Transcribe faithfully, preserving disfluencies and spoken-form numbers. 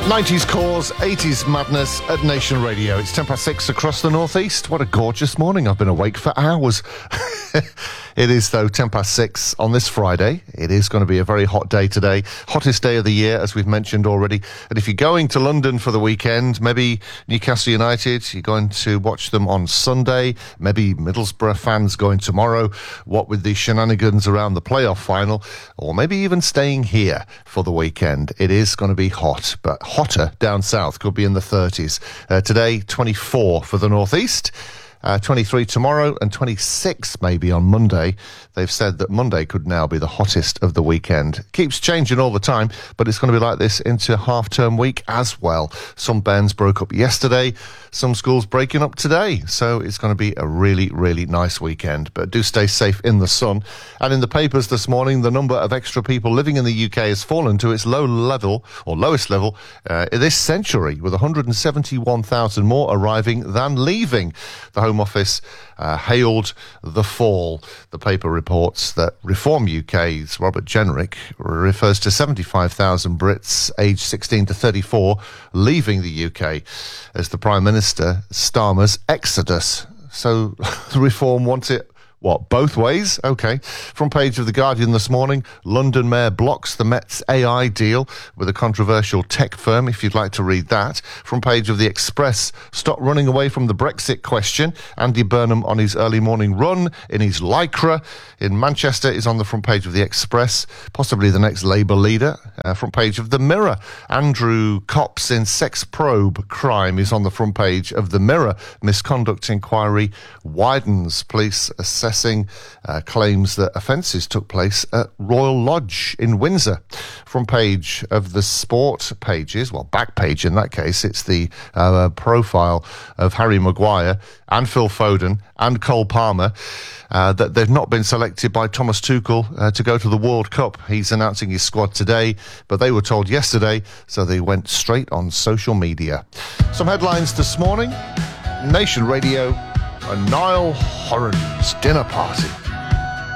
nineties cause, eighties madness at Nation Radio. It's ten past six across the northeast. What a gorgeous morning. I've been awake for hours. It is, though, ten past six on this Friday. It is going to be a very hot day today. Hottest day of the year, as we've mentioned already. And if you're going to London for the weekend, maybe Newcastle United, you're going to watch them on Sunday. Maybe Middlesbrough fans going tomorrow. What with the shenanigans around the playoff final. Or maybe even staying here for the weekend. It is going to be hot, but hotter down south. Could be in the thirties. Uh, today, twenty-four for the northeast. Uh, twenty-three tomorrow and twenty-six maybe on Monday. They've said that Monday could now be the hottest of the weekend. Keeps changing all the time, but it's going to be like this into half-term week as well. Some bands broke up yesterday, some schools breaking up today. So it's going to be a really, really nice weekend. But do stay safe in the sun. And in the papers this morning, the number of extra people living in the U K has fallen to its low level, or lowest level, uh, this century, with one hundred seventy-one thousand more arriving than leaving. The Home Office uh, hailed the fall. The paper reports that Reform U K's Robert Jenrick refers to seventy-five thousand Brits aged sixteen to thirty-four leaving the U K as the Prime Minister Starmer's exodus. So Reform wants it, what, both ways? OK. Front page of The Guardian this morning, London Mayor blocks the Met's A I deal with a controversial tech firm, if you'd like to read that. Front page of The Express, stop running away from the Brexit question. Andy Burnham on his early morning run in his Lycra in Manchester is on the front page of The Express, possibly the next Labour leader. Uh, front page of The Mirror, Andrew Cops in sex probe crime is on the front page of The Mirror. Misconduct inquiry widens. Police assess Uh, claims that offences took place at Royal Lodge in Windsor. Front page of the sport pages, well, back page in that case, it's the uh, profile of Harry Maguire and Phil Foden and Cole Palmer, uh, that they've not been selected by Thomas Tuchel uh, to go to the World Cup. He's announcing his squad today, but they were told yesterday, so they went straight on social media. Some headlines this morning. Nation Radio, a Niall Horan's dinner party.